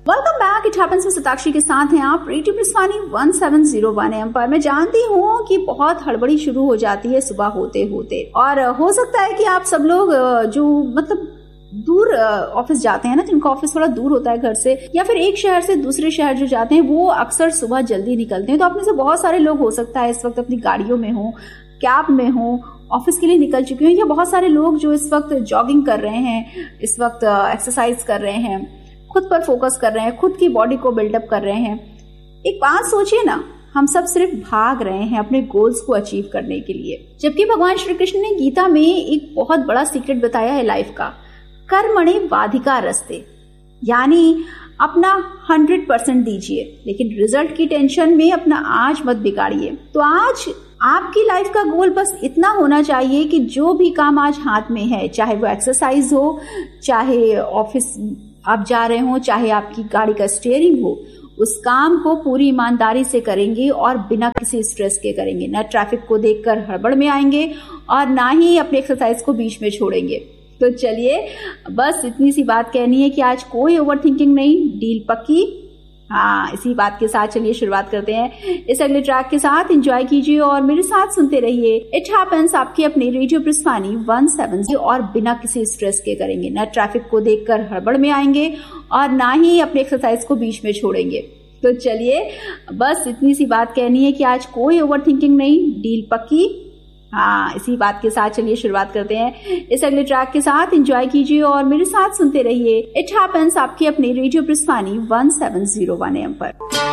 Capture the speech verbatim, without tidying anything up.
Welcome back. It happens में सताक्षी के साथ हैं आप radio प्रस्थानी one seven zero one M पर। मैं जानती हूँ कि बहुत हड़बड़ी शुरू हो जाती है सुबह होते होते, और हो सकता है कि आप सब लोग जो मतलब दूर ऑफिस जाते हैं ना, जिनका ऑफिस थोड़ा दूर होता है घर से, या फिर एक शहर से दूसरे शहर जो जाते हैं, वो अक्सर सुबह जल्दी निकलते हैं। तो आप में से बहुत सारे लोग हो सकता है इस वक्त अपनी गाड़ियों में हो, कैब में हो, ऑफिस के लिए निकल चुके हैं, या बहुत सारे लोग जो इस वक्त जॉगिंग कर रहे हैं, इस वक्त एक्सरसाइज कर रहे हैं, खुद पर फोकस कर रहे हैं, खुद की बॉडी को बिल्डअप कर रहे हैं। एक बात सोचिए ना, हम सब सिर्फ भाग रहे हैं अपने गोल्स को अचीव करने के लिए, जबकि भगवान श्री कृष्ण ने गीता में एक बहुत बड़ा सीक्रेट बताया है लाइफ का, कर्मणि वाधिका रस्ते, यानी अपना हंड्रेड परसेंट दीजिए, लेकिन रिजल्ट की टेंशन में अपना आज मत बिगाड़िए। तो आज आपकी लाइफ का गोल बस इतना होना चाहिए कि जो भी काम आज हाथ में है, चाहे वो एक्सरसाइज हो, चाहे ऑफिस आप जा रहे हो, चाहे आपकी गाड़ी का स्टीयरिंग हो, उस काम को पूरी ईमानदारी से करेंगे और बिना किसी स्ट्रेस के करेंगे। ना ट्रैफिक को देखकर हड़बड़ में आएंगे और ना ही अपने एक्सरसाइज को बीच में छोड़ेंगे। तो चलिए, बस इतनी सी बात कहनी है कि आज कोई ओवर थिंकिंग नहीं, डील पक्की। हाँ, इसी बात के साथ चलिए शुरुआत करते हैं इस अगले ट्रैक के साथ। एंजॉय कीजिए और मेरे साथ सुनते रहिए। इट हैपेंस आपके अपने रेडियो प्रस्थानी वन सेवन ज़ीरो, और बिना किसी स्ट्रेस के करेंगे। ना ट्रैफिक को देखकर हड़बड़ में आएंगे और ना ही अपने एक्सरसाइज को बीच में छोड़ेंगे। तो चलिए, बस इतनी सी बात कहनी है कि आज कोई ओवर थिंकिंग नहीं, डील पक्की। हाँ, इसी बात के साथ चलिए शुरुआत करते हैं इस अगले ट्रैक के साथ। एंजॉय कीजिए और मेरे साथ सुनते रहिए। इट हैपेंस आपके अपने radio प्रस्थानी one seven zero one M पर।